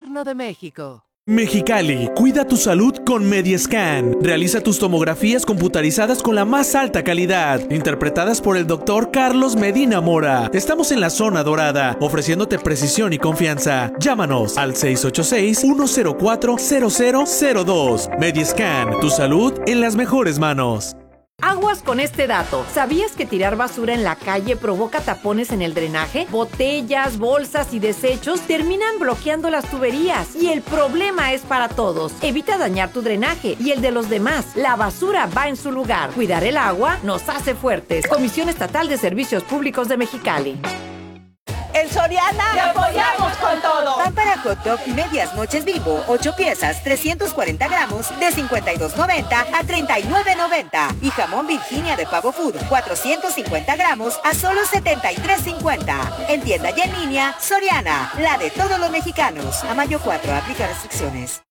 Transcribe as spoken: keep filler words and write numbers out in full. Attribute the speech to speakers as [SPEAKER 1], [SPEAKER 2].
[SPEAKER 1] Gobierno de México.
[SPEAKER 2] Mexicali, cuida tu salud con Mediascan. Realiza tus tomografías computarizadas con la más alta calidad, interpretadas por el doctor Carlos Medina Mora. Estamos en la zona dorada, ofreciéndote precisión y confianza. Llámanos al seis ocho seis, uno cero cuatro, cero cero cero dos. Mediascan, tu salud en las mejores manos.
[SPEAKER 3] Aguas con este dato. ¿Sabías que tirar basura en la calle provoca tapones en el drenaje? Botellas, bolsas y desechos terminan bloqueando las tuberías y el problema es para todos. Evita dañar tu drenaje y el de los demás. La basura va en su lugar. Cuidar el agua nos hace fuertes. Comisión Estatal de Servicios Públicos de Mexicali.
[SPEAKER 4] En Soriana
[SPEAKER 5] ¡te apoyamos con todo!
[SPEAKER 4] Pan para hot dog medias noches Bimbo, ocho piezas, trescientos cuarenta gramos, de cincuenta y dos noventa a treinta y nueve noventa. Y jamón Virginia de Pavo Food, cuatrocientos cincuenta gramos, a solo setenta y tres cincuenta. En tienda y en línea, Soriana, la de todos los mexicanos. A mayo cuatro, aplica restricciones.